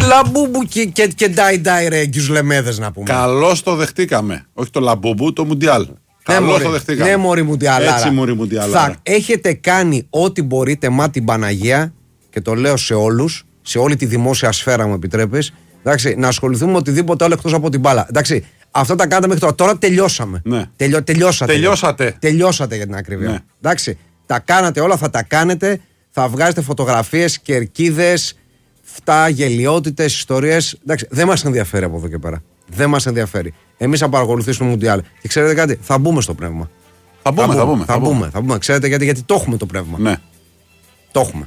Λαμπούμπου και ντάι ρε γκιουσλεμέδες να πούμε. Καλώς το δεχτήκαμε. Όχι το λαμπούμπου, το Μουντιάλ. Καλώς το δεχτήκαμε. Ναι, μωρή Μουντιάλ. Έτσι, μωρή Μουντιάλ. Θα έχετε κάνει ό,τι μπορείτε, μα την Παναγία, και το λέω σε όλους, σε όλη τη δημόσια σφαίρα μου επιτρέπεις, εντάξει, να ασχοληθούμε με οτιδήποτε άλλο εκτός από την μπάλα. Εντάξει, αυτά τα κάναμε μέχρι τώρα. Τώρα τελειώσαμε. Ναι. Τελειώσατε για την ακρίβεια. Ναι. Εντάξει, τα κάνατε όλα, θα τα κάνετε. Θα βγάζετε φωτογραφίες, κερκίδες, φτά, γελιότητες, ιστορίες. Εντάξει, δεν μας ενδιαφέρει από εδώ και πέρα. Δεν μας ενδιαφέρει. Εμείς θα παρακολουθήσουμε Μουντιάλ. Και ξέρετε κάτι, θα μπούμε στο πνεύμα. Θα μπούμε. Ξέρετε γιατί το έχουμε το πνεύμα. Ναι. Το έχουμε.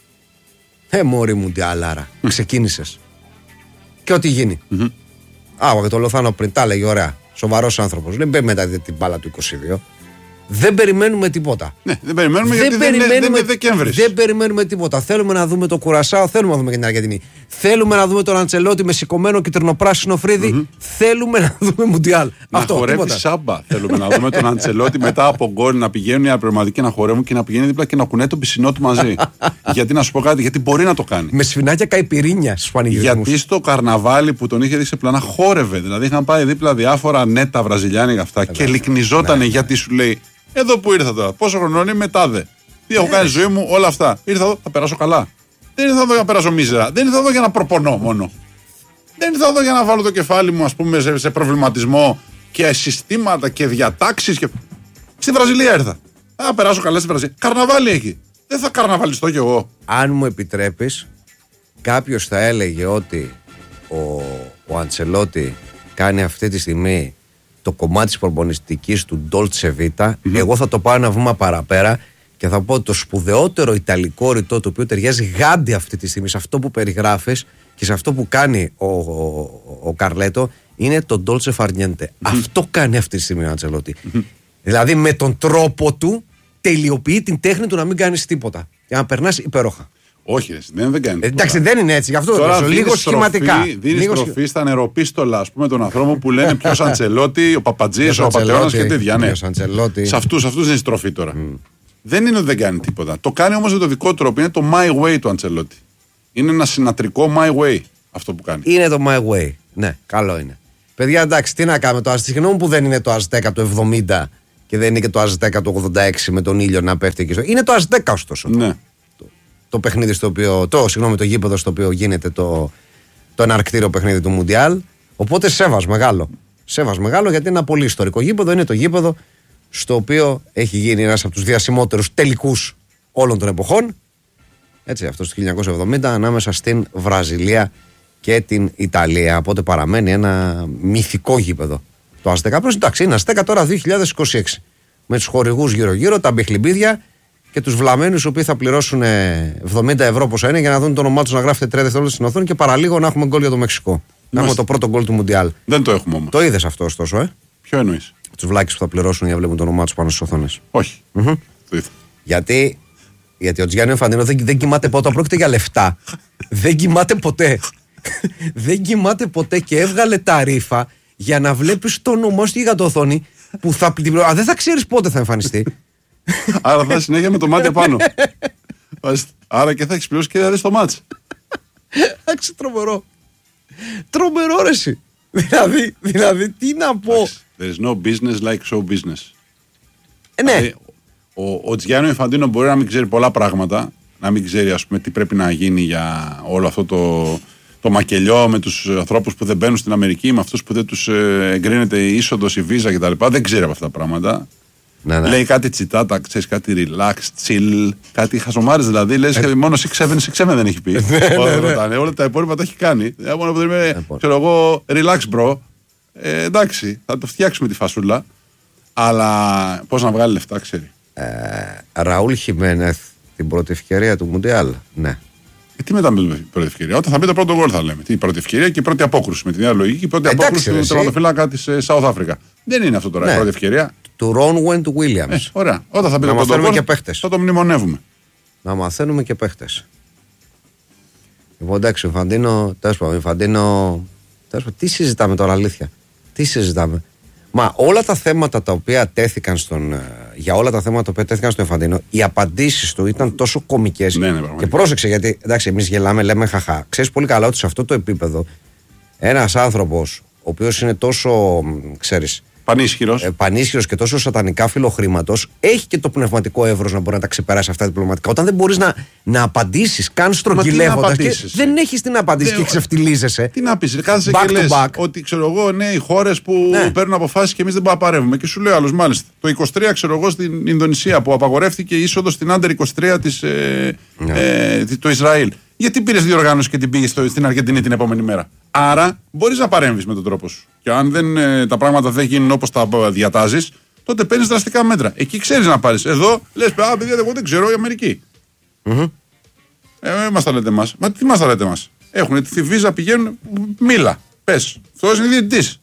Μωρή Μουντιάλ, άρα. Ξεκίνησες. Και ό,τι γίνει. Και το Λοθάνο πριν τα έλεγε ωραία. Σοβαρός άνθρωπος. Δεν παίρνει μετά την μπάλα του 22. Δεν περιμένουμε τίποτα. Ναι, δεν περιμένουμε γιατί δεν είναι Δεκέμβρης. Δεν περιμένουμε τίποτα. Θέλουμε να δούμε το Κουρασάο, θέλουμε να δούμε και την Αργεντινή. Θέλουμε να δούμε τον Αντσελότη με σηκωμένο κυτρινοπράσινο φρύδι. Θέλουμε να δούμε Μουντιάλ. Να χορεύει σάμπα. Θέλουμε να δούμε τον Αντσελότη μετά από γκολ να πηγαίνουν οι απραγματικοί να χορεύουν και να πηγαίνει δίπλα και να κουνάει τον πισινό του μαζί. Γιατί να σου πω κάτι, γιατί μπορεί να το κάνει. Με σφινάκια καϊπυρίνια στου πανηγυρισμούς. Γιατί στο καρναβάλι που τον είχε δει σε πλάνα χόρευε. Δηλαδή είχαν πάει δίπλα διάφορα νέτα βραζιλιάνικα αυτά και λυκνιζότανε γιατί σου λέει. Εδώ που ήρθα τώρα, πόσο χρονών είμαι, τάδε. Τι έχω κάνει στη ζωή μου, όλα αυτά. Ήρθα εδώ, θα περάσω καλά. Δεν ήρθα εδώ για να περάσω μίζερα. Δεν ήρθα εδώ για να προπονώ μόνο. Δεν ήρθα εδώ για να βάλω το κεφάλι μου, ας πούμε, σε προβληματισμό και συστήματα και διατάξεις. Και... Στη Βραζιλία ήρθα. Θα περάσω καλά στη Βραζιλία. Καρναβάλι έχει. Δεν θα καρναβαλιστώ κι εγώ. Αν μου επιτρέπεις, κάποιος θα έλεγε ότι ο Αντσελότη κάνει αυτή τη στιγμή το κομμάτι της προπονητικής του Dolce Vita. Εγώ θα το πάω ένα βήμα παραπέρα και θα πω ότι το σπουδαιότερο ιταλικό ρητό το οποίο ταιριάζει γάντι αυτή τη στιγμή σε αυτό που περιγράφεις και σε αυτό που κάνει ο Καρλέτο είναι το Dolce Far Niente. Αυτό κάνει αυτή τη στιγμή ο Αντσελότη. Δηλαδή με τον τρόπο του τελειοποιεί την τέχνη του να μην κάνεις τίποτα για να περνάς υπέροχα. Όχι, δεν κάνει. Εντάξει, δεν είναι έτσι. Γι' αυτό τώρα το λίγο σχηματικά. Δίνει στροφή στα νεροπίστολα, ας πούμε, των ανθρώπων που λένε ποιος Αντσελότη, ο Παπατζής, ο Απατεώνας και τέτοια. Ναι. Σε αυτούς είναι στροφή τώρα. Δεν είναι ότι δεν κάνει τίποτα. Το κάνει όμως με το δικό τρόπο. Είναι το my way του Αντσελότη. Είναι ένα συνατρικό my way αυτό που κάνει. Είναι το my way. Ναι, καλό είναι. Παιδιά, εντάξει, τι να κάνουμε τώρα. Συγγνώμη που δεν είναι το Αζτέκα του 70 και δεν είναι και το Αζτέκα του 86 με τον ήλιο να πέφτει εκεί. Είναι το Αζτέκα ωστόσο. Ναι. Το παιχνίδι στο οποίο. Το γήπεδο στο οποίο γίνεται το εναρκτήριο παιχνίδι του Μουντιάλ. Οπότε σέβας μεγάλο. Σέβας μεγάλο γιατί είναι ένα πολύ ιστορικό γήπεδο. Είναι το γήπεδο στο οποίο έχει γίνει ένας από τους διασημότερους τελικούς όλων των εποχών. Έτσι, αυτός το 1970 ανάμεσα στην Βραζιλία και την Ιταλία. Οπότε παραμένει ένα μυθικό γήπεδο. Το Αζτέκα. Εντάξει, είναι Αζτέκα τώρα 2026. Με τους χορηγούς γύρω-γύρω, τα μπιχλιμπίδια και τους βλαμμένους οι οποίοι θα πληρώσουν 70 ευρώ πόσα είναι για να δουν το όνομά τους να γράφεται 3 δευτερόλεπτα στην οθόνη και παραλίγο να έχουμε γκολ για το Μεξικό. Να έχουμε το πρώτο γκολ του Μουντιάλ. Δεν το έχουμε όμως. Το είδες αυτό ωστόσο, Ποιο εννοείς? Τους βλάκες που θα πληρώσουν για να βλέπουν το όνομά τους πάνω στις οθόνες. Όχι. Το είδα. Γιατί ο Τζιάννη Ινφαντίνο δεν κοιμάται ποτέ. Πρόκειται για λεφτά. Δεν κοιμάται ποτέ. Δεν κοιμάται ποτέ και έβγαλε τα ρήφα για να βλέπεις το όνομά σου για το οθόνη που θα δεν θα ξέρεις πότε θα εμφανιστεί. Άρα θα συνέχεια με το μάτι πάνω. Άρα και θα έχεις πληρώσει και θα δεις το μάτς. Εντάξει, τρομερό. Τρομερό ρε εσύ. Δηλαδή τι να πω. There is no business like show business. Ναι. Δηλαδή, ο Τζιάννη Ινφαντίνο μπορεί να μην ξέρει πολλά πράγματα, να μην ξέρει ας πούμε τι πρέπει να γίνει για όλο αυτό το μακελιό με τους ανθρώπους που δεν μπαίνουν στην Αμερική, με αυτούς που δεν τους εγκρίνεται η είσοδος, η βίζα κτλ. Δεν ξέρει από αυτά τα πράγματα. Ναι. Λέει κάτι τσιτάτα, ξέρεις, κάτι relax, chill, κάτι χασομάρες δηλαδή. Λες μόνο C7 δεν έχει πει. Όλα τα υπόλοιπα τα έχει κάνει. Μόνο που είμαι, ξέρω εγώ, relax bro. Εντάξει, θα το φτιάξουμε τη φασούλα. Αλλά πώς να βγάλει λεφτά, ξέρει. Ραούλ Χιμένεθ την πρώτη ευκαιρία του Μουντιάλ. Ναι. Τι μετά με την πρώτη ευκαιρία? Όταν θα μπει το πρώτο γκολ θα λέμε. Η πρώτη ευκαιρία και η πρώτη απόκρουση. Με την νέα λογική, η πρώτη απόκρουση του τερματοφύλακα της South Africa. Δεν είναι αυτό τώρα η πρώτη ευκαιρία. Του Ρόνουεν του Williams. Ωραία. Όταν θα μπει το πρώτο γκολ θα το μνημονεύουμε. Να μαθαίνουμε και παίχτες. Λοιπόν, εντάξει, ο Ινφαντίνο. Τι συζητάμε τώρα, αλήθεια? Τι συζητάμε? Μα όλα τα θέματα τα οποία τέθηκαν στον για όλα τα θέματα που τέθηκαν στο Infantino, οι απαντήσεις του ήταν τόσο κωμικές. Ναι, και πρόσεξε, γιατί εντάξει, εμείς γελάμε, λέμε χαχά. Ξέρεις πολύ καλά ότι σε αυτό το επίπεδο ένας άνθρωπος ο οποίος είναι τόσο, ξέρεις, πανίσχυρος και τόσο σατανικά φιλοχρήματος, έχει και το πνευματικό εύρος να μπορεί να τα ξεπεράσει αυτά διπλωματικά. Όταν δεν μπορείς να απαντήσεις καν στρογγυλεύοντας, δεν έχεις την απάντηση και ξεφτιλίζεσαι. Τι να πεις, κάθεσαι και λες ότι ξέρω εγώ, ναι, οι χώρες που παίρνουν αποφάσεις και εμείς δεν μπορούμε να παρέμβουμε. Και σου λέει άλλος, μάλιστα, το 23 ξέρω εγώ στην Ινδονησία που απαγορεύτηκε η είσοδος στην Άντερ 23 το Ισραήλ. Γιατί πήρες διοργάνωση και την πήγες στην Αργεντινή την επόμενη μέρα? Άρα μπορείς να παρέμβεις με τον τρόπο σου. Και αν τα πράγματα δεν γίνουν όπως τα διατάζεις, τότε παίρνεις δραστικά μέτρα. Εκεί ξέρεις να πάρεις. Εδώ λες, παιδιά, εγώ δεν ξέρω, η Αμερική. Μας τα λέτε εμάς. Μα τι μας τα λέτε εμάς? Έχουν τη βίζα, πηγαίνουν, μίλα. Πες. Αυτός είναι διαιτητής.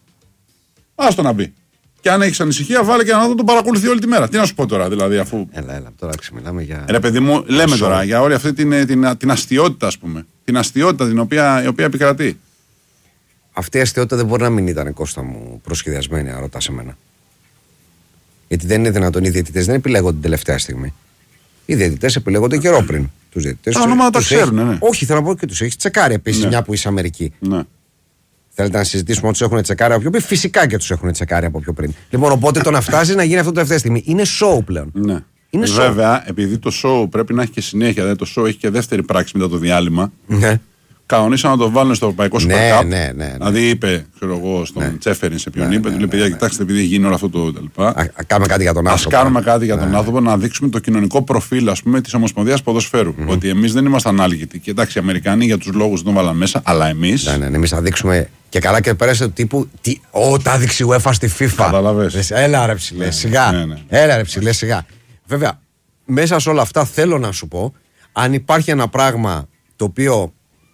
Άστο να μπει. Και αν έχεις ανησυχία, βάλε και έναν άνθρωπο τον παρακολουθεί όλη τη μέρα. Τι να σου πω τώρα, δηλαδή, αφού. Έλα, τώρα ξεμιλάμε για. Ρε παιδί μου, λέμε τώρα για όλη αυτή την αστιότητα, ας πούμε. Την αστιότητα η οποία επικρατεί. Αυτή η αστιότητα δεν μπορεί να μην ήταν, Κώστα μου, προσχεδιασμένη, αν ρωτάς εμένα. Γιατί δεν είναι δυνατόν. Οι διαιτητές δεν επιλέγονται την τελευταία στιγμή. Οι διαιτητές επιλέγονται καιρό πριν. Τους διαιτητές. Τα ονόματα τα ξέρουν, ναι. Όχι, θέλω να πω και τους έχει τσεκάρει επίσης, μια που είσαι Αμερική. Ναι. Θέλετε να συζητήσουμε ότι τους έχουν τσεκάρει από πιο πριν? Φυσικά και τους έχουν τσεκάρει από πιο πριν. Λοιπόν, οπότε το να φτάσει να γίνει αυτό τελευταία στιγμή είναι show πλέον. Ναι. Είναι βέβαια, επειδή το show πρέπει να έχει και συνέχεια, δηλαδή το show έχει και δεύτερη πράξη μετά το διάλειμμα. Ναι. Κανονίσαν να το βάλουν στο Ευρωπαϊκό Super Cup. Ναι. Δηλαδή είπε, ξέρω εγώ, στον Τσέφεριν σε ποιον είπε, του λέει: παιδιά, κοιτάξτε, επειδή έχει γίνει όλο αυτό το λοιπά. Κάνουμε κάτι για τον άνθρωπο. Ας κάνουμε κάτι για τον άνθρωπο, να δείξουμε το κοινωνικό προφίλ, ας πούμε, της Ομοσπονδίας Ποδοσφαίρου. Ότι εμείς δεν ήμασταν άλγητοι. Και εντάξει, οι Αμερικανοί για τους λόγους δεν τον βάλαν μέσα, αλλά εμείς. Ναι, εμείς θα δείξουμε. Και καλά και πέρασε του τύπου. Τα δείξει η UEFA στη FIFA. Καταλαβες. Έλα ρε ψηλέ, σιγά. Έλα ρε ψηλέ, σιγά. Βέβαια, μέσα σε όλα αυτά θέλω να σου πω, αν υπάρχει ένα πράγμα το οποίο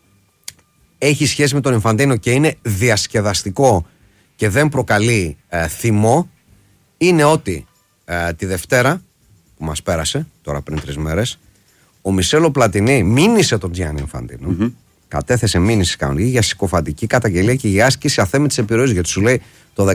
έχει σχέση με τον Infantino και είναι διασκεδαστικό και δεν προκαλεί θυμό, είναι ότι τη Δευτέρα που μας πέρασε, τώρα πριν 3 μέρες, ο Μισέλο Πλατινί μήνυσε τον Gianni Infantino, κατέθεσε μήνυση κανονική για συκοφαντική καταγγελία και για άσκηση αθέμητης επιρροής, γιατί σου λέει το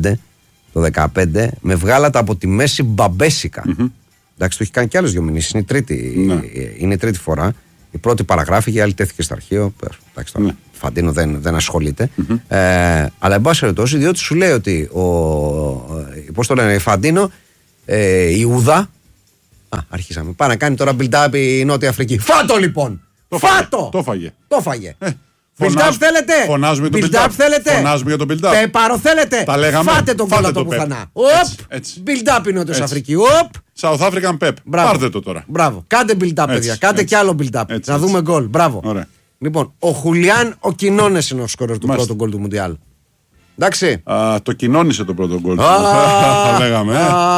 15 με βγάλατε από τη μέση μπαμπέσικα. Εντάξει, το έχει κάνει κι άλλες 2 μηνύσεις, είναι η τρίτη φορά. Η πρώτη παραγράφηκε, η άλλη τέθηκε στο αρχείο. Εντάξει, τώρα Φαντίνο δεν ασχολείται. Αλλά εν πάση περιπτώσει, διότι σου λέει ότι πώς το λένε, η Φαντίνο, η Ουδά. Αρχίσαμε. Πάει να κάνει τώρα build-up η Νότια Αφρική. Φάτο λοιπόν! Φάτο! Το φάγε. Build-up θέλετε! Φωνάζουμε για το build-up θέλετε! Φωνάζουμε για το build-up. Πεπάρο θέλετε! Τα λέγαμε. Φάτε τον κόλλα το πουθανά. Build-up η Νότια Αφρική. South African Pep. Πάρτε το τώρα. Μπράβο. Κάντε build-up, παιδιά. Κάντε κι άλλο build-up. Να δούμε γκολ. Μπράβο. Ωραία. Λοιπόν, ο Χουλιάν ο Κοινώνες είναι ο σκόρερ του πρώτου γκολ του Μουντιάλ. Εντάξει. Το κοινώνησε το πρώτο γκολ. Θα λέγαμε.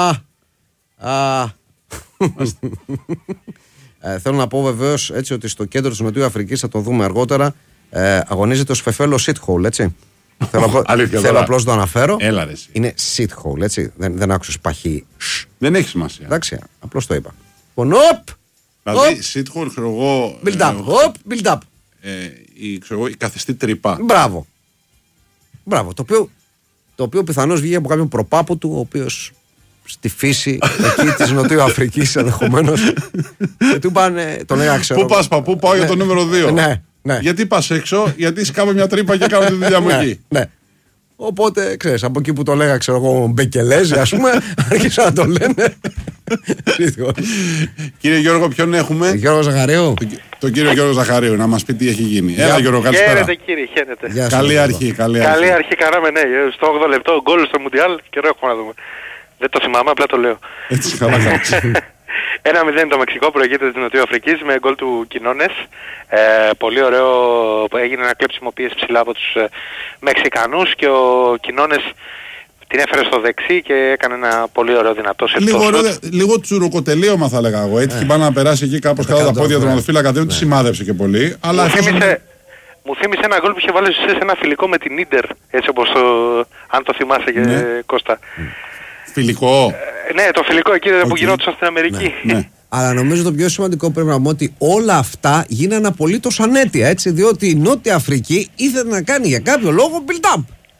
Θέλω να πω βεβαίως έτσι ότι στο κέντρο της Νοτιού Αφρικής, θα το δούμε αργότερα, αγωνίζεται ο Σφεφέλο Σιτχόλ, έτσι. Θέλω απλώς να το αναφέρω. Έλα, ρε, είναι Σιτχόλ, έτσι. Δεν άκουσες παχύ. Δεν έχει σημασία. Εντάξει, απλώς το είπα. Λοιπόν, δηλαδή, Σιτχόλ, ξέρω εγώ. Build up. Η καθιστή τρύπα. Μπράβο. Το οποίο πιθανώς βγήκε από κάποιον προπάπο του, ο οποίος στη φύση εκεί της Νοτιού Αφρικής ενδεχομένως. Και του πάνε, τον έλεγα, ξέρω. Πού πας, παππού, πάω για το νούμερο 2. Ναι. Γιατί πας έξω, γιατί σκάβω μια τρύπα και κάνω τη δουλειά μου εκεί. Ναι. Οπότε, ξέρεις, από εκεί που το λέγα, ξέρω εγώ, Μπεκελέζη, ας πούμε, άρχισαν να το λένε. Κύριε Γιώργο, ποιον έχουμε? Γιώργο Ζαχαρίου. Τον κύριο Γιώργο Ζαχαρίου, να μας πει τι έχει γίνει. Έλα, Γιώργο, καλησπέρα. Χαίρετε, κύριε, χαίρετε. Καλή αρχή. Καλή αρχή κάναμε, ναι. Στο 8ο λεπτό γκολ στο Μουντιάλ, καιρό έχουμε να δούμε. Δεν το θυμάμαι, απλά το λέω. Έτσι, καλά κάνεις. 1-0 το Μεξικό, προηγείται της Νοτιοαφρικής με γκολ του Κοινώνες. Πολύ ωραίο, έγινε ένα κλέψιμο πίεση ψηλά από τους Μεξικανούς και ο Κοινώνες την έφερε στο δεξί και έκανε ένα πολύ ωραίο δυνατό σερτό. Λίγο τσουροκοτελείωμα θα έλεγα εγώ. Έτυχε πάνω να περάσει εκεί κάπως κάτω τα πόδια του τερματοφύλακα, δεν τη σημάδεψε και πολύ. Μου θύμισε ένα γκολ που είχε βάλει σε ένα φιλικό με την Ίντερ, έτσι όπως αν το θυμάσαι, Κώστα. Φιλικό. Ναι, το φιλικό εκεί που γινόταν στην Αμερική. Ναι. Αλλά νομίζω το πιο σημαντικό πρέπει να πούμε ότι όλα αυτά γίνανε απολύτως ανέτεια, έτσι, διότι η Νότια Αφρική ήθελε να κάνει για κάποιο λόγο build-up.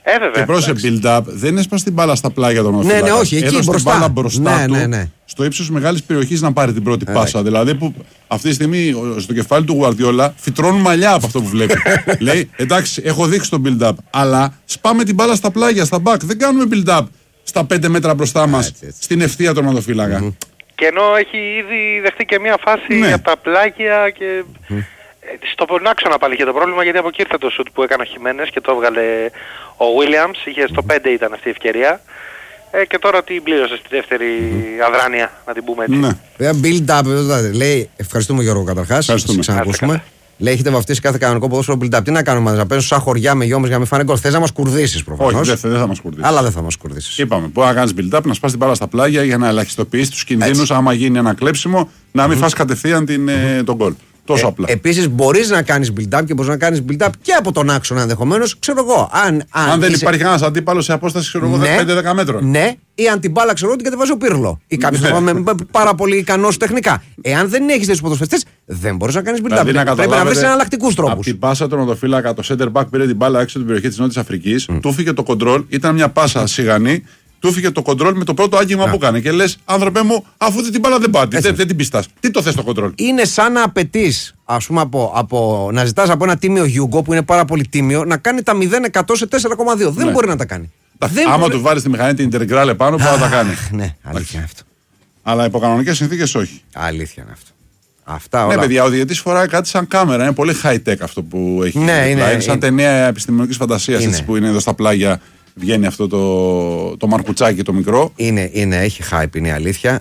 Βέβαια. Και πρόσεχε build-up, δεν έσπασε την μπάλα στα πλάγια των οφειλάκων. Ναι, όχι, εκεί έδωσε μπροστά. την μπάλα μπροστά του, Ναι. στο ύψος μεγάλης περιοχής να πάρει την πρώτη πάσα. Δηλαδή που αυτή τη στιγμή στο κεφάλι του Guardiola φυτρώνουν μαλλιά από αυτό που βλέπει. Λέει, εντάξει, έχω δείξει το build-up, αλλά σπάμε την μπάλα στα πλάγια, στα back. Δεν κάνουμε build-up στα 5 μέτρα μπροστά μας, στην ευθεία τερματοφύλακα. Και ενώ έχει ήδη δεχτεί και μια φάση από τα πλάγια και... στον άξονα πάλι είχε το πρόβλημα, γιατί από εκεί ήρθε το σουτ που έκανε ο Χιμένες και το έβγαλε ο Williams, είχε στο 5 ήταν αυτή η ευκαιρία και τώρα την πλήρωσε στη δεύτερη αδράνεια, να την πούμε έτσι. Build-up, λέει, ευχαριστούμε Γιώργο καταρχάς, θα σας ξανακούσουμε. Λέει, έχετε βαφτίσει κάθε κανονικό ποδόσφαιρο build-up. Τι να κάνουμε, να παίζουν σαν χωριά με γιόμες για να μην φάνε γκολ? Θες να μας κουρδίσεις προφανώς? Όχι, δεν θα μας κουρδίσεις. Αλλά δεν θα μας κουρδίσεις. Είπαμε, μπορεί να κάνεις build-up, να σπάσεις την μπάλα στα πλάγια για να ελαχιστοποιήσεις τους κινδύνους, άμα γίνει ένα κλέψιμο, να μην φας κατευθείαν τον γκολ. Τόσο απλά. Επίσης, μπορείς να κάνεις build-up και μπορείς να κάνεις build-up και από τον άξονα ενδεχομένως, ξέρω εγώ. Αν δεν υπάρχει ένας αντίπαλος σε απόσταση, ξέρω εγώ, 5-10 μέτρων. Ναι, ή αν την μπάλα, ξέρω εγώ, την κατεβάζει ο Πύρλο. Ή κάποιος με πάρα πολύ ικανός τεχνικά. Εάν δεν έχεις τους ποδοσφαιριστές, δεν μπορείς να κάνεις build-up. Πρέπει να βρεις εναλλακτικούς τρόπους. Από την πάσα του τερματοφύλακα, το center back πήρε την μπάλα έξω από την περιοχή της Νότιας Αφρικής, του φύγε το κοντρόλ, ήταν μια πάσα σιγανή. Του έφυγε το κοντρόλ με το πρώτο άγγιγμα που έκανε. Και λες, άνθρωπε μου, αφού την μπάλα δεν πάει, δεν την πιστάς. Τι το θες το κοντρόλ? Είναι σαν να απαιτείς, ας πούμε, να ζητάς από ένα τίμιο Γιούγκο που είναι πάρα πολύ τίμιο να κάνει τα 0% σε 4,2. Δεν μπορεί να τα κάνει. Άμα του βάλεις τη μηχανή την Integral επάνω, μπορεί να τα κάνει. Ναι, αλήθεια είναι αυτό. Αλλά υπό κανονικές συνθήκες όχι. Αλήθεια είναι αυτό. Αυτά όλα. Ναι, παιδιά, ο διαιτητής φοράει κάτι σαν κάμερα. Είναι πολύ high-tech αυτό που έχει. Ναι, είναι σαν ταινία επιστημονικής φαντασίας που είναι εδώ στα πλάγια. Βγαίνει αυτό το μαρκουτσάκι το μικρό. Είναι, έχει hype, είναι η αλήθεια.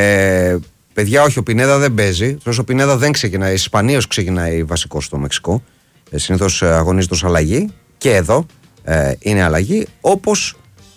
Παιδιά, όχι, ο Πινέδα δεν παίζει. Ο Πινέδα δεν ξεκινάει. Ισπανίως ξεκινάει βασικό στο Μεξικό. Συνήθως αγωνίζεται ως αλλαγή. Και εδώ είναι αλλαγή. Όπως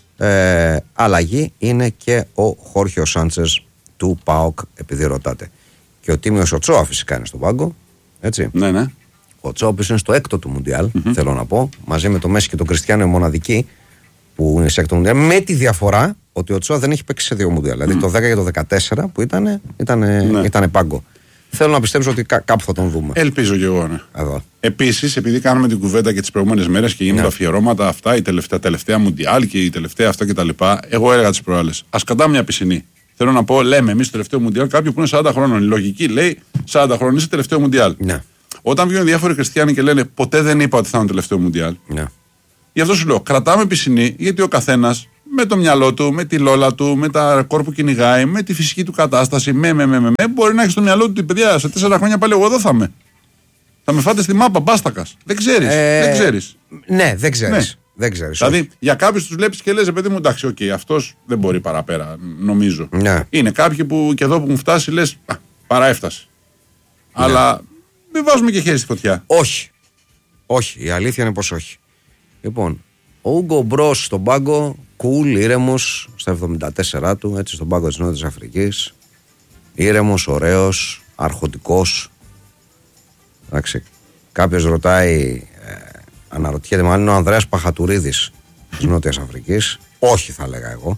αλλαγή είναι και ο Χόρχιο Σάντσες του ΠΑΟΚ, επειδή ρωτάτε. Και ο Τίμιος Οτσόα φυσικά είναι στον πάγκο. Έτσι. Ναι. Ο Οτσόα είναι στο έκτο του Μουντιάλ, θέλω να πω. Μαζί με το Μέση και τον Κριστιάνο είναι μοναδική που είναι σε έκτο Μουντιάλ. Με τη διαφορά ότι ο Οτσόα δεν έχει παίξει σε 2 Μουντιάλ. Δηλαδή το 10 και το 14 που ήταν πάγκο. Θέλω να πιστέψω ότι κάπου θα τον δούμε. Ελπίζω και εγώ, ναι. Επίσης, επειδή κάνουμε την κουβέντα και τις προηγούμενες μέρες και γίνονται αφιερώματα αυτά, η τελευταία Μουντιάλ και η τελευταία αυτά κτλ. Εγώ έλεγα τις προάλλες, ας κατάμε μια πισινή. Θέλω να πω, λέμε εμείς το τελευταίο Μουντιάλ, κάποιοι που είναι 40 χρόνων. Η λογική λέει 40 χρόνων είσαι τελευταίο Μουντιάλ. Ναι. Όταν βγαίνουν διάφοροι χριστιανοί και λένε ποτέ δεν είπα ότι θα είναι το τελευταίο Μουντιάλ. Ναι. Γι' αυτό σου λέω, κρατάμε πισινή, γιατί ο καθένας με το μυαλό του, με τη λόλα του, με τα ρεκόρ που κυνηγάει, με τη φυσική του κατάσταση, μπορεί να έχει στο μυαλό του, παιδιά, σε 4 χρόνια πάλι εγώ εδώ θα είμαι. Θα με φάτε στη μάπα, μπάστακας. Δεν ξέρεις. Ναι, δεν ξέρεις. Ναι. Δεν ξέρεις. Δηλαδή, για κάποιους τους βλέπεις και λες, παιδί μου, εντάξει, αυτός δεν μπορεί παραπέρα, νομίζω. Ναι. Είναι κάποιοι που και εδώ που έχουν φτάσει λες, παραέφτασε. Ναι. Αλλά μην βάζουμε και χέρι στη φωτιά. Όχι, η αλήθεια είναι πως όχι. Λοιπόν, ο Ούγκο Μπρος στον πάγκο, cool, ήρεμος, στα 74 του, έτσι, στον πάγκο της Νότιας Αφρικής. Ήρεμος, ωραίος, αρχοντικός. Εντάξει, κάποιος ρωτάει, αναρωτιέται, μάλλον είναι ο Ανδρέας Παχατουρίδης της Νότιας Αφρικής. Όχι, θα έλεγα εγώ.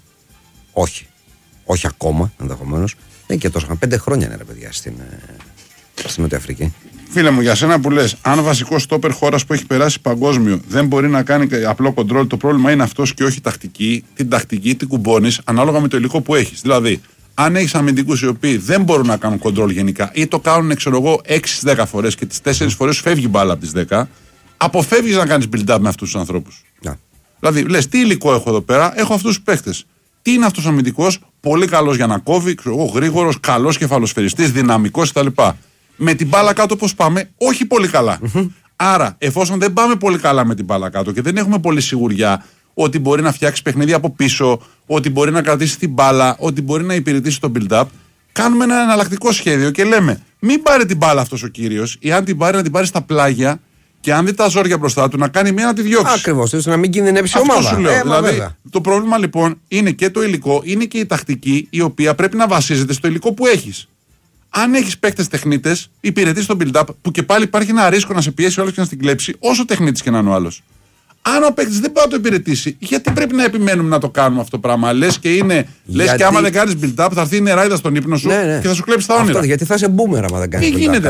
Όχι ακόμα, ενδεχομένως. Δεν και τόσο, 5 χρόνια είναι, ρε παιδιά, στην Νότια Αφρική. Φίλε μου, για σένα που λες, αν βασικό στόπερ χώρας που έχει περάσει παγκόσμιο δεν μπορεί να κάνει απλό κοντρόλ, το πρόβλημα είναι αυτός και όχι τακτική. Την τακτική την κουμπώνεις ανάλογα με το υλικό που έχεις. Δηλαδή, αν έχεις αμυντικούς οι οποίοι δεν μπορούν να κάνουν κοντρόλ γενικά ή το κάνουν, ξέρω εγώ, 6-10 φορές και τις 4 φορές φεύγει μπάλα από τις 10, αποφεύγεις να κάνεις build-up με αυτούς τους ανθρώπους. Yeah. Δηλαδή, λες, τι υλικό έχω εδώ πέρα, έχω αυτούς τους παίχτες. Τι είναι αυτός ο αμυντικός, πολύ καλός για να κόβει, ξέρω εγώ, γρήγορος, καλός κεφαλοσφαιριστής, δυναμικός κτλ. Με την μπάλα κάτω πώς πάμε, όχι πολύ καλά. Άρα, εφόσον δεν πάμε πολύ καλά με την μπάλα κάτω και δεν έχουμε πολύ σιγουριά ότι μπορεί να φτιάξει παιχνίδι από πίσω, ότι μπορεί να κρατήσει την μπάλα, ότι μπορεί να υπηρετήσει το build-up, κάνουμε ένα εναλλακτικό σχέδιο και λέμε: μην πάρει την μπάλα αυτός ο κύριος, ή αν την πάρει, να την πάρει στα πλάγια και αν δει τα ζόρια μπροστά του, να κάνει μία να τη διώξει. Ακριβώς, ώστε να μην κινδυνεύσει η ομάδα. Αυτό σου λέω. Δηλαδή, το πρόβλημα λοιπόν είναι και το υλικό, είναι και η τακτική, η οποία πρέπει να βασίζεται στο υλικό που έχεις. Αν έχεις παίκτες τεχνίτες, υπηρετείς τον build-up, που και πάλι υπάρχει ένα ρίσκο να σε πιέσει ο άλλος και να στην κλέψει, όσο τεχνίτης και να είναι ο άλλος. Αν ο παίκτης δεν πάει να το υπηρετήσει, γιατί πρέπει να επιμένουμε να το κάνουμε αυτό το πράγμα? Λες και άμα δεν κάνεις build-up, θα έρθει η νεράιδα στον ύπνο σου και θα σου κλέψει τα όνειρα. Γιατί θα είσαι boomer άμα δεν κάνεις build-up. Γίνεται.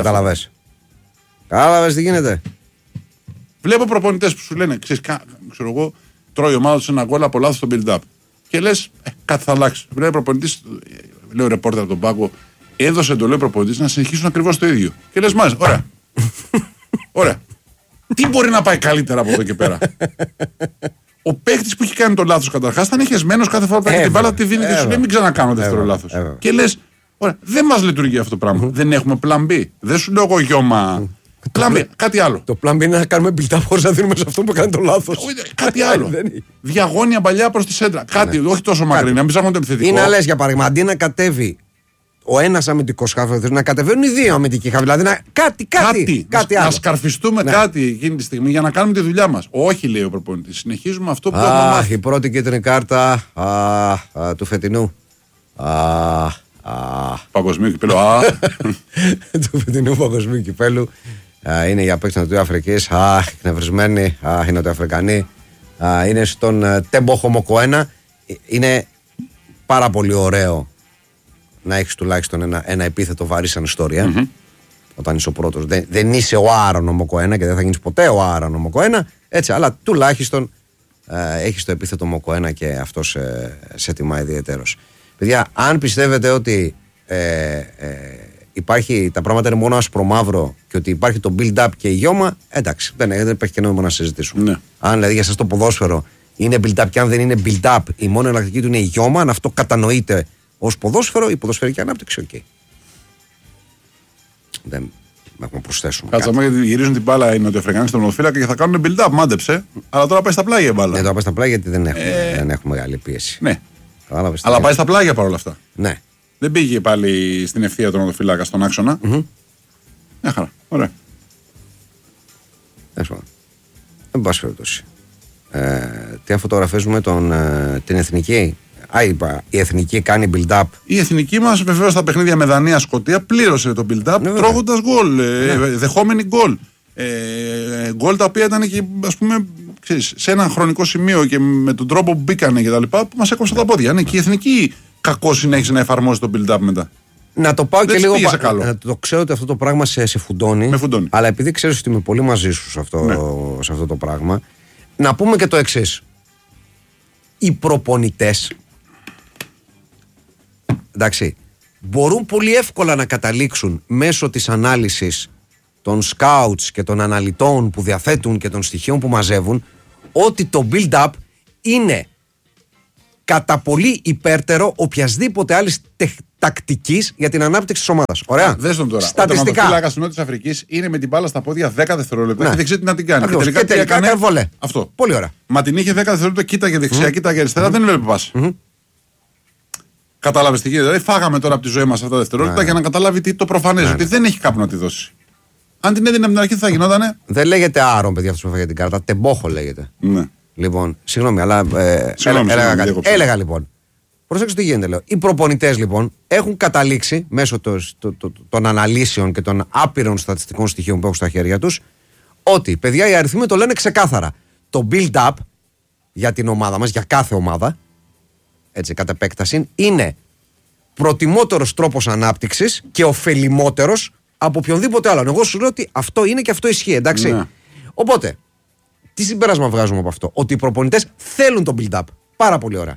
Κατάλαβες τι γίνεται. Βλέπω προπονητές που σου λένε, ξέρω εγώ, τρώει η ομάδα του ένα γκολ από λάθος στο build-up. Και λες, κάτι θα αλλάξει. Λέει ο προπονητής, λέει ο ρεπόρτερ από τον πάγκο, έδωσε το λέει ο προπονητής να συνεχίσουν ακριβώς το ίδιο. Και λες, μάλιστα, ωραία. Ωραία. Τι μπορεί να πάει καλύτερα από εδώ και πέρα. Ο παίκτης που έχει κάνει το λάθος καταρχάς θα είναι χεσμένος κάθε φορά που έχει την μπάλα, τη δίνει και σου λέει μην ξανακάνω δεύτερο λάθος. Και λες, ωραία, δεν μας λειτουργεί αυτό το πράγμα. Δεν έχουμε plan B. Δεν σου λέω εγώ γιώμα. Plan B, κάτι άλλο. Το plan B είναι να κάνουμε build-up χωρίς να δίνουμε σε αυτό που κάνει το λάθος. Κάτι άλλο. Διαγώνια παλιά προς τη σέντρα. Κάτι, όχι τόσο μακρινή, να μην ψάχνουν το επιθετικό. Είναι λες για παράδειγμα, αντί να κατέβει ο ένας αμυντικός χάφος, να κατεβαίνουν οι δύο αμυντικοί χάφοι. Δηλαδή κάτι άλλο. Να σκαρφιστούμε κάτι εκείνη τη στιγμή για να κάνουμε τη δουλειά μας. Όχι, λέει ο προπονητής. Συνεχίζουμε αυτό που έχουμε μάθει. Η πρώτη κίτρινη κάρτα του φετινού. Παγκοσμίου κυπέλου. Του φετινού παγκοσμίου κυπέλου. Είναι για παίκτες της Νοτιοαφρικής. Εκνευρισμένοι οι Νοτιοαφρικανοί. Είναι στον Τέμποχο Μοκοένα. Είναι πάρα πολύ ωραίο να έχεις τουλάχιστον ένα επίθετο βαρύ σαν ιστορία. Όταν είσαι ο πρώτος. Δεν είσαι ο Άρον ο Μοκοένα και δεν θα γίνεις ποτέ ο Άρον ο Μοκοένα. Έτσι, αλλά τουλάχιστον έχεις το επίθετο Μοκοένα και αυτό σε τιμά ιδιαιτέρως. Παιδιά, αν πιστεύετε ότι τα πράγματα είναι μόνο άσπρο-μαύρο και ότι υπάρχει το build-up και η γιώμα, εντάξει, δεν υπάρχει και νόημα να συζητήσουμε. Ναι. Αν δηλαδή για σας το ποδόσφαιρο είναι build-up και αν δεν είναι build-up, η μόνη εναλλακτική του είναι η γιώμα, αν αυτό κατανοείται ως ποδόσφαιρο, η ποδοσφαιρική ανάπτυξη, οκ. Δεν έχουμε προσθέσουμε. Κάτσαμε γιατί γυρίζουν την μπάλα οι Νοτιοαφρικανοί στον μονοφύλακα και θα κάνουν build-up, μάντεψε. Αλλά τώρα πάει στα πλάγια η μπάλα. Ναι, τώρα πάει στα πλάγια γιατί δεν έχουμε μεγάλη πίεση. Ναι. Αλλά πάει στα πλάγια παρόλα αυτά. Ναι. Δεν πήγε πάλι στην ευθεία του τερματοφύλακα στον άξονα. Μια χαρά. Ωραία. Εν πάση περιπτώσει. Τι αν φωτογραφίζουμε την εθνική. Η εθνική κάνει build-up. Η εθνική μας βεβαίως στα παιχνίδια με Δανία-Σκωτία πλήρωσε το build-up τρώγοντας γκολ. Δεχόμενοι γκολ. Γκολ τα οποία ήταν και ας πούμε σε ένα χρονικό σημείο και με τον τρόπο που μπήκανε και τα λοιπά που μας έκοψε τα πόδια. Ναι, και η εθνική κακώς συνέχισε να εφαρμόζει το build-up μετά. Να το πάω και λίγο να το ξέρω ότι αυτό το πράγμα σε φουντώνει. Με φουντώνει. Αλλά επειδή ξέρεις ότι είμαι πολύ μαζί σου σε αυτό το πράγμα, να πούμε και το εξής. Οι προπονητές, εντάξει, μπορούν πολύ εύκολα να καταλήξουν μέσω της ανάλυσης των scouts και των αναλυτών που διαθέτουν και των στοιχείων που μαζεύουν ότι το build-up είναι κατά πολύ υπέρτερο οποιασδήποτε άλλης τακτικής για την ανάπτυξη της ομάδας. Ωραία. Δες τον τώρα. Στατιστικά. Ο τερματοφύλακας της Νότιας Αφρικής είναι με την μπάλα στα πόδια 10 δευτερόλεπτα και δεν ξέρει τι να την κάνει. Ακριβώς. Και τελικά έκανε βολέ. Αυτό. Πολύ ωραία. Μα την είχε 10 δευτερόλεπτα, κοίταγε δεξιά, κοίταγε αριστερά, δεν έβλεπε πάση. Κατάλαβες τι γίνεται. Δηλαδή, φάγαμε τώρα από τη ζωή μας αυτά τα δευτερόλεπτα για να καταλάβει τι το προφανές, ότι δεν έχει κάπου να τη δώσει. Αν την έδινε από την αρχή, θα γινότανε. Δεν λέγεται Άρον, παιδιά, αυτό που έφαγε την κάρτα. Τεμπόχο λέγεται. Ναι. Λοιπόν, συγγνώμη, αλλά. Έλεγα λοιπόν. Προσέξτε τι γίνεται, λέω. Οι προπονητές λοιπόν έχουν καταλήξει μέσω των αναλύσεων και των άπειρων στατιστικών στοιχείων που έχουν στα χέρια τους ότι, παιδιά, οι αριθμοί το λένε ξεκάθαρα. Το build-up για την ομάδα μας, για κάθε ομάδα, έτσι, κατ' επέκταση, είναι προτιμότερος τρόπος ανάπτυξης και ωφελημότερος από οποιονδήποτε άλλον. Εγώ σου λέω ότι αυτό είναι και αυτό ισχύει, εντάξει. Ναι. Οπότε, τι συμπέρασμα βγάζουμε από αυτό? Ότι οι προπονητές θέλουν το build-up. Πάρα πολύ ωραία.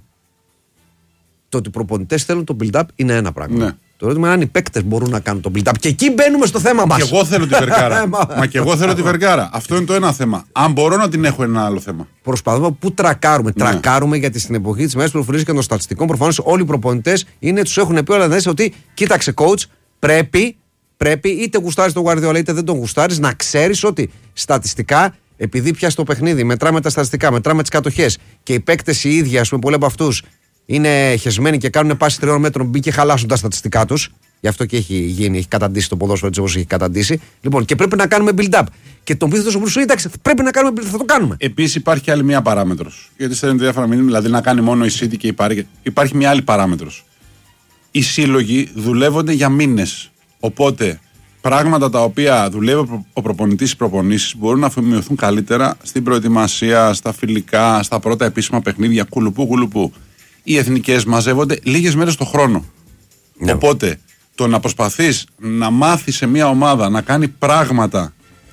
Το ότι οι προπονητές θέλουν το build-up είναι ένα πράγμα. Ναι. Το ερώτημα είναι αν οι παίκτες μπορούν να κάνουν το build-up. Και εκεί μπαίνουμε στο θέμα μας. Και εγώ θέλω τη βεργάρα. Μα και εγώ θέλω τη βεργάρα. Αυτό είναι το ένα θέμα. Αν μπορώ να την έχω, ένα άλλο θέμα. Προσπαθούμε πού τρακάρουμε. Ναι. Τρακάρουμε γιατί στην εποχή της μέσης πληροφορίας και των στατιστικών προφανώς όλοι οι προπονητές τους έχουν πει όλα ότι κοίταξε coach, πρέπει είτε γουστάρεις τον Guardiola είτε δεν τον γουστάρεις να ξέρεις ότι στατιστικά. Επειδή πια στο παιχνίδι μετράμε τα στατιστικά, μετράμε τις κατοχές και οι παίκτες οι ίδιοι, ας πούμε, πολλοί από αυτούς είναι χεσμένοι και κάνουν πάση 3 μέτρων μπει και χαλάσουν τα στατιστικά τους. Γι' αυτό και έχει καταντήσει το ποδόσφαιρο έτσι όπως έχει καταντήσει. Λοιπόν, και πρέπει να κάνουμε build-up. Και τον πείθει τόσο εντάξει, πρέπει να κάνουμε build-up, θα το κάνουμε. Επίσης υπάρχει άλλη μία παράμετρος. Γιατί στέλνουν διάφορα μηνύματα, δηλαδή να κάνει μόνο η City και η Paris. Υπάρχει μία άλλη παράμετρος. Οι σύλλογοι δουλεύονται για μήνες. Οπότε πράγματα τα οποία δουλεύει ο προπονητής στις προπονήσεις μπορούν να αφομοιωθούν καλύτερα στην προετοιμασία, στα φιλικά, στα πρώτα επίσημα παιχνίδια, κουλουπού. Οι εθνικές μαζεύονται λίγες μέρες το χρόνο. Ναι. Οπότε το να προσπαθείς να μάθεις σε μια ομάδα να κάνει πράγματα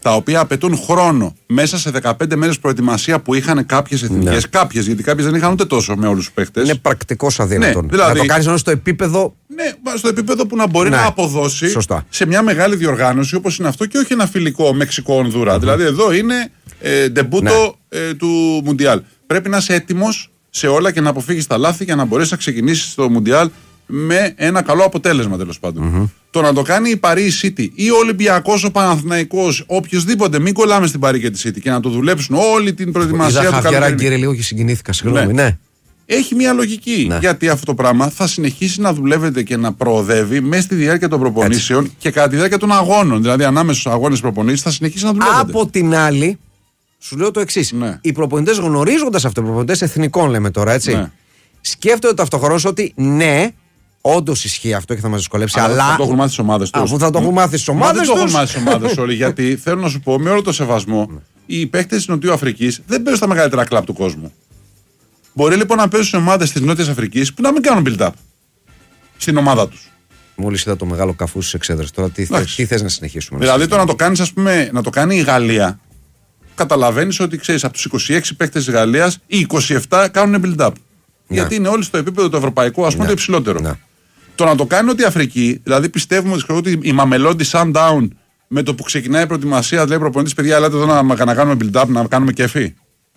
τα οποία απαιτούν χρόνο μέσα σε 15 μέρες προετοιμασία που είχαν κάποιες εθνικές. Ναι. Κάποιες, γιατί κάποιες δεν είχαν ούτε τόσο με όλους τους παίχτες. Είναι πρακτικώς αδύνατον. Ναι, δηλαδή, να το κάνεις στο επίπεδο. Ναι, στο επίπεδο που να μπορεί να αποδώσει. Σωστά. Σε μια μεγάλη διοργάνωση όπως είναι αυτό και όχι ένα φιλικό Μεξικό-Ονδούρα. Δηλαδή εδώ είναι ντεμπούτο του Μουντιάλ. Πρέπει να είσαι έτοιμος σε όλα και να αποφύγεις τα λάθη για να μπορέσεις να ξεκινήσεις το Μουντιάλ με ένα καλό αποτέλεσμα τέλος πάντων. Το να το κάνει η Paris City ή ο Ολυμπιακός, ο Παναθηναϊκός, οποιοδήποτε, μην κολλάμε στην Paris και τη City και να το δουλέψουν όλη την προετοιμασία του καλοκαιριού. Κύριε, λίγο και συγκινήθηκα, συγγνώμη. Ναι. Έχει μια λογική. Ναι. Γιατί αυτό το πράγμα θα συνεχίσει να δουλεύεται και να προοδεύει μέσα στη διάρκεια των προπονήσεων και κατά τη διάρκεια των αγώνων. Δηλαδή, ανάμεσα στους αγώνες προπονήσεις θα συνεχίσει να δουλεύεται. Από την άλλη, σου λέω το εξής. Ναι. Οι προπονητές γνωρίζοντας αυτό, οι προπονητές εθνικών λέμε τώρα, έτσι. Ναι. Σκέφτονται ταυτοχρόνως ότι ναι. Όντως ισχύει αυτό και θα μας δυσκολέψει. Αλλά θα το έχουν μάθει στις ομάδες τους. Αφού θα το έχουν μάθει στις ομάδες τους. Δεν το έχουν μάθει στις ομάδες όλοι. Γιατί θέλω να σου πω, με όλο το σεβασμό, οι παίκτες της Νοτιού Αφρικής δεν παίζουν στα μεγαλύτερα κλαμπ του κόσμου. Μπορεί λοιπόν να παίζουν σε ομάδες της Νότιας Αφρικής που να μην κάνουν build-up στην ομάδα τους. Μόλις είδα το μεγάλο καφού στις εξέδρες. Τώρα τι θες να συνεχίσουμε. Δηλαδή το να το κάνεις, ας πούμε, να το κάνει η Γαλλία. Καταλαβαίνεις ότι ξέρεις από τους 26 παίκτες της Γαλλίας, οι 27 κάνουν build-up. Γιατί είναι όλοι στο επίπεδο το ευρωπαϊκό, ας πούμε, το υψηλότερο. Ναι. Το να το κάνει ότι η Αφρική, δηλαδή πιστεύουμε ότι η Μαμελόντι Sundown με το που ξεκινάει η προετοιμασία, λέει προπονητής, παιδιά, ελάτε εδώ να κάνουμε build-up, να κάνουμε κέφι.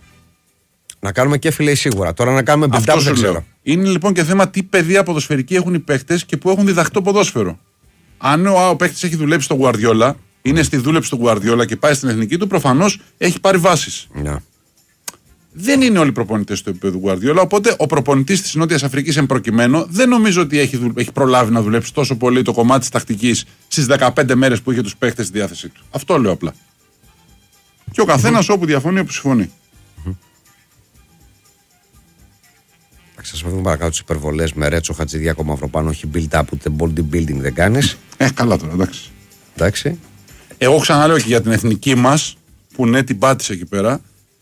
Να κάνουμε κέφι λέει σίγουρα. Τώρα να κάνουμε build-up δεν ξέρω. Είναι λοιπόν και θέμα τι παιδεία ποδοσφαιρική έχουν οι παίχτες και που έχουν διδαχτό ποδόσφαιρο. Αν ο παίχτης έχει δουλέψει στο Guardiola, είναι στη δούλεψη του Guardiola και πάει στην εθνική του, προφανώς έχει πάρει βάσεις. Ναι. Δεν είναι όλοι οι προπονητές του επίπεδου Guardiola, οπότε ο προπονητής της Νότιας Αφρικής εν προκειμένου δεν νομίζω ότι έχει προλάβει να δουλέψει τόσο πολύ το κομμάτι της τακτικής στις 15 μέρες που είχε τους παίχτες στη διάθεσή του. Αυτό λέω απλά. Και ο καθένας όπου διαφωνεί, όπου συμφωνεί. Σας πούμε παρακάτω τις υπερβολές με Ρέτσο, Χατζηδιάκο, Μαυροπάνο, όχι build-up ούτε bodybuilding δεν κάνεις. Καλά τώρα, εντάξει. Εγώ ξαναλέω και για την εθνική μας που ναι την πάτησε εκεί πέρα.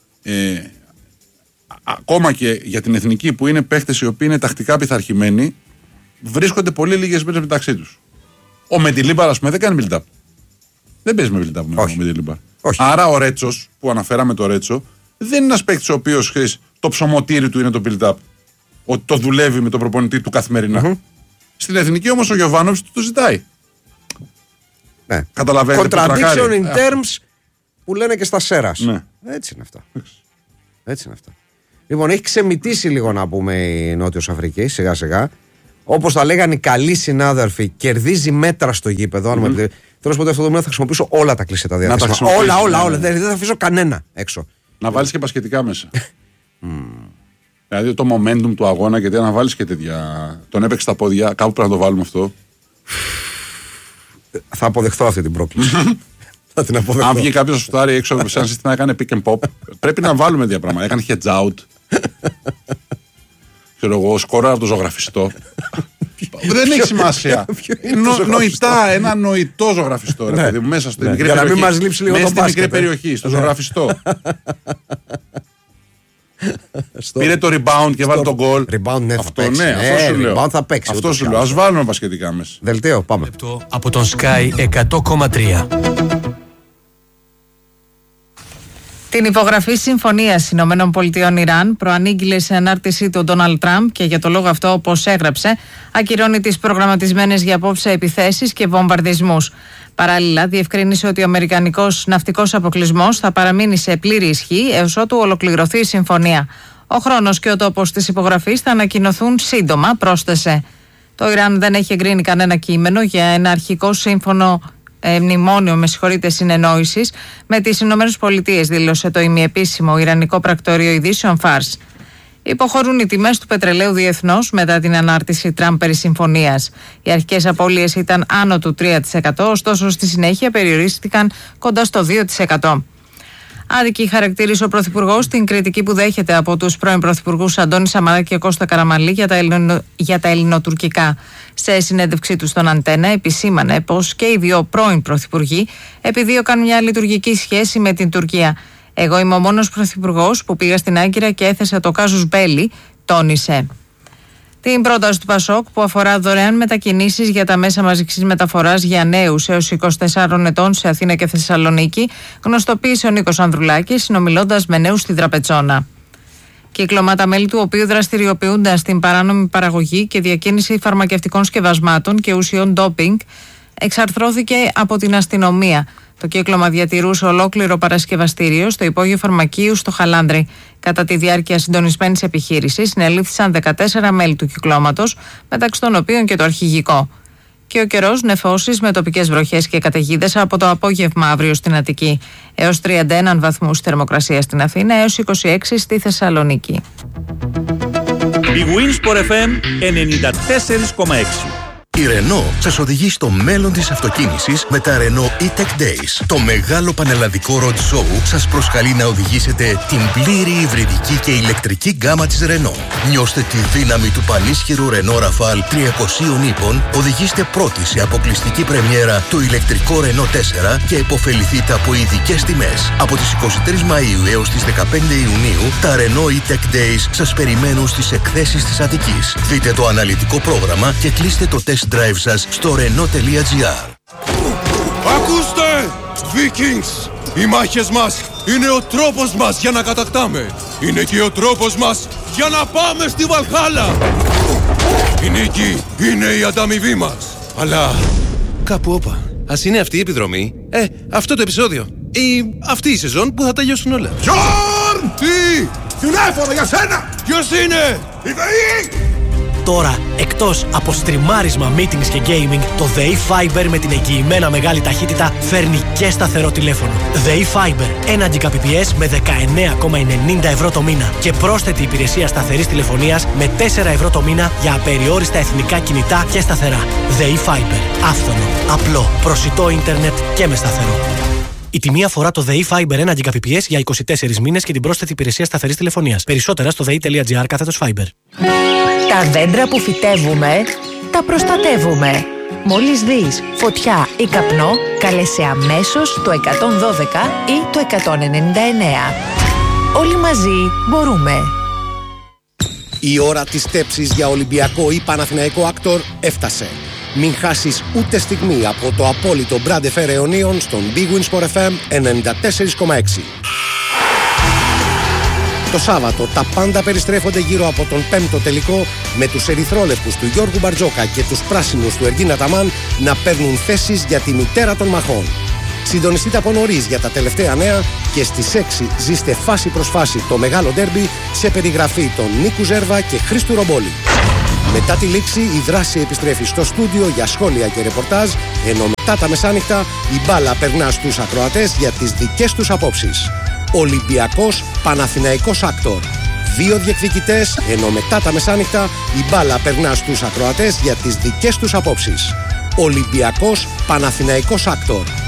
Ακόμα και για την εθνική που είναι παίχτες οι οποίοι είναι τακτικά πειθαρχημένοι, βρίσκονται πολύ λίγες μέρες μεταξύ τους. Ο Μεντιλίμπαρ, ας πούμε, δεν κάνει build-up. Δεν παίζει με build-up με ο Μεντιλίμπαρ. Άρα ο Ρέτσος, που αναφέραμε το Ρέτσο, δεν είναι ένας παίχτης ο οποίος το ψωμοτήρι του είναι το build-up. Ότι το δουλεύει με τον προπονητή του καθημερινά. Στην εθνική όμως ο Γιωβάνοβιτς το ζητάει. Ναι. Καταλαβαίνετε. Contradiction in terms που λένε και στα Σέρας. Ναι. Έτσι είναι αυτά. Λοιπόν, έχει ξεμητήσει λίγο να πούμε η Νότιος Αφρική σιγά σιγά. Όπως τα λέγανε οι καλοί συνάδελφοι, κερδίζει μέτρα στο γήπεδο. Θέλω να πω ότι αυτό το μήνα θα χρησιμοποιήσω όλα τα κλεισέ τα διαθέσιμα. Όλα. Δεν θα αφήσω κανένα έξω. Να βάλεις και πασχετικά μέσα. Δηλαδή το momentum του αγώνα, γιατί να βάλεις και τέτοια. Τον έπαιξε στα πόδια, κάπου πρέπει να το βάλουμε αυτό. Θα αποδεχθώ αυτή την πρόκληση. Αν βγει κάποιος στο σουτάρι έξω από ένα σύστημα, έκανε pick and pop. Πρέπει να βάλουμε τέτοια πράγματα. Έκανε heads out. Ξέρω εγώ, σκόρα από το ζωγραφιστό. Δεν έχει σημασία. Νοητά, ένα νοητό ζωγραφιστό. Μέσα στη μικρή περιοχή. Για να μην μας λείψει λίγο το μπάσκετ. Μέσα στη μικρή περιοχή, στο ζωγραφιστό. Πήρε το rebound και βάλε τον goal. Rebound, ναι, αυτό σου λέω. Rebound θα παίξει. Αυτό σου λέω. Ας βάλουμε πασχετικά μέσα. Δελτίο, πάμε. Από τον Sky 100,3. Την υπογραφή συμφωνίας ΗΠΑ-Ιράν προανήγγειλε σε ανάρτησή του Ντόναλντ Τραμπ και για το λόγο αυτό, όπως έγραψε, ακυρώνει τις προγραμματισμένες για απόψε επιθέσεις και βομβαρδισμούς. Παράλληλα, διευκρίνησε ότι ο αμερικανικός ναυτικός αποκλεισμός θα παραμείνει σε πλήρη ισχύ έως ότου ολοκληρωθεί η συμφωνία. Ο χρόνος και ο τόπος της υπογραφής θα ανακοινωθούν σύντομα, πρόσθεσε. Το Ιράν δεν έχει εγκρίνει κανένα κείμενο για ένα αρχικό σύμφωνο μνημόνιο συνεννόησης με τις ΗΠΑ, δήλωσε το ημιεπίσημο Ιρανικό πρακτορείο ειδήσεων Φάρς. Υποχωρούν οι τιμές του πετρελαίου διεθνώς μετά την ανάρτηση Τραμπ περί συμφωνίας. Οι αρχικές απώλειες ήταν άνω του 3%, ωστόσο στη συνέχεια περιορίστηκαν κοντά στο 2%. Άδικη χαρακτήρισε ο Πρωθυπουργός την κριτική που δέχεται από τους πρώην Πρωθυπουργούς Αντώνη Σαμαρά και Κώστα Καραμανλή για τα ελληνοτουρκικά. Σε συνέντευξή του στον Αντένα, επισήμανε πως και οι δύο πρώην Πρωθυπουργοί επιδίωκαν μια λειτουργική σχέση με την Τουρκία. Εγώ είμαι ο μόνος Πρωθυπουργός που πήγα στην Άγκυρα και έθεσα το κάζους μπέλι, τόνισε. Την πρόταση του Πασόκ που αφορά δωρεάν μετακινήσεις για τα μέσα μαζικής μεταφοράς για νέους έως 24 ετών σε Αθήνα και Θεσσαλονίκη, γνωστοποίησε ο Νίκος Ανδρουλάκης συνομιλώντας με νέους στη Τραπετσόνα. Κύκλωμα τα μέλη του οποίου δραστηριοποιούνταν στην παράνομη παραγωγή και διακίνηση φαρμακευτικών σκευασμάτων και ουσιών ντόπινγκ εξαρθρώθηκε από την αστυνομία. Το κύκλωμα διατηρούσε ολόκληρο παρασκευαστήριο στο υπόγειο φαρμακείου στο Χαλάνδρι. Κατά τη διάρκεια συντονισμένης επιχείρησης συνελήφθησαν 14 μέλη του κυκλώματος, μεταξύ των οποίων και το αρχηγικό. Και ο καιρός, νεφώσεις με τοπικές βροχές και καταιγίδες από το απόγευμα αύριο στην Αττική. Έως 31 βαθμούς θερμοκρασία στην Αθήνα, έως 26 στη Θεσσαλονίκη. Η Winsport FM 94,6. Η Renault σας οδηγεί στο μέλλον της αυτοκίνησης με τα Renault E-Tech Days. Το μεγάλο πανελλαδικό road show σας προσκαλεί να οδηγήσετε την πλήρη υβριδική και ηλεκτρική γκάμα της Renault. Νιώστε τη δύναμη του πανίσχυρου Renault Rafale 300 ύπων, οδηγήστε πρώτοι σε αποκλειστική πρεμιέρα το ηλεκτρικό Renault 4 και υποφεληθείτε από ειδικές τιμές. Από τις 23 Μαΐου έως τις 15 Ιουνίου, τα Renault E-Tech Days σας περιμένουν στις εκθέσεις της Αττικής. Δείτε το αναλυτικό πρόγραμμα και κλείστε το test drive σας στο Renault.gr. Ακούστε! Vikings! Οι μάχες μας είναι ο τρόπος μας για να κατακτάμε. Είναι και ο τρόπος μας για να πάμε στη Βαλχάλα. Η νίκη είναι η ανταμοιβή μας. Αλλά κάπου όπα. Ας είναι αυτή η επιδρομή, αυτό το επεισόδιο ή αυτή η σεζόν που θα τελειώσουν όλα. Γιόρ! Τι! Τηλέφωνο για σένα! Ποιος είναι? Η ΔΕΗ! Τώρα, εκτός από στριμάρισμα, meetings και gaming, το ΔΕΗ Fiber με την εγγυημένα μεγάλη ταχύτητα φέρνει και σταθερό τηλέφωνο. ΔΕΗ Fiber, 1 Gbps με 19,90 ευρώ το μήνα και πρόσθετη υπηρεσία σταθερής τηλεφωνίας με 4 ευρώ το μήνα για απεριόριστα εθνικά κινητά και σταθερά. ΔΕΗ Fiber, άφθονο, απλό, προσιτό ίντερνετ και με σταθερό. Η τιμή αφορά το ΔΕΗ Fiber 1 Gbps για 24 μήνες και την πρόσθετη υπηρεσία σταθερής τηλεφωνίας. Περισσότερα στο dei.gr/Fiber. Τα δέντρα που φυτεύουμε, τα προστατεύουμε. Μόλις δεις φωτιά ή καπνό, καλέσαι αμέσως το 112 ή το 199. Όλοι μαζί μπορούμε. Η ώρα της στέψης για Ολυμπιακό ή Παναθηναϊκό Άκτορ έφτασε. Μην χάσεις ούτε στιγμή από το απόλυτο Brand Fair αιωνίων στον Big Win Sport FM 94,6. Το Σάββατο τα πάντα περιστρέφονται γύρω από τον 5ο τελικό με τους ερυθρόλευκους του Γιώργου Μπαρτζόκα και τους πράσινους του Εργίνα Ταμάν να παίρνουν θέσεις για τη μητέρα των μαχών. Συντονιστείτε από νωρίς για τα τελευταία νέα και στις 6 ζήστε φάση προς φάση το μεγάλο ντέρμπι σε περιγραφή των Νίκου Ζέρβα και Χρήστου Ρομπόλη. Μετά τη λήξη η δράση επιστρέφει στο στούντιο για σχόλια και ρεπορτάζ, ενώ μετά τα μεσάνυχτα η μπάλα περνά στους ακροατές για τις δικές τους απόψεις. Ολυμπιακός Παναθηναϊκός Άκτορ. 2 διεκδικητές, ενώ μετά τα μεσάνυχτα η μπάλα περνά στους ακροατές για τις δικές τους απόψεις. Ολυμπιακός Παναθηναϊκός Άκτορ.